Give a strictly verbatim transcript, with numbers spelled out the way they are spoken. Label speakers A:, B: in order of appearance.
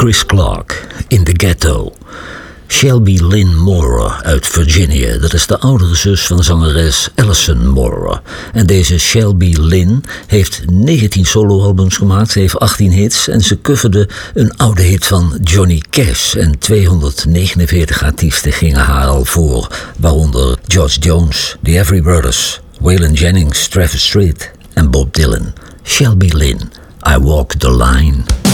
A: Chris Clark, In the Ghetto. Shelby Lynn Maurer uit Virginia, dat is de oudere zus van zangeres Alison Maurer. En deze Shelby Lynn heeft negentien soloalbums gemaakt, ze heeft achttien hits en ze coverde een oude hit van Johnny Cash. En tweehonderdnegenenveertig artiesten gingen haar al voor, waaronder George Jones, The Everly Brothers, Waylon Jennings, Travis Street en Bob Dylan. Shelby Lynn, I Walk the Line.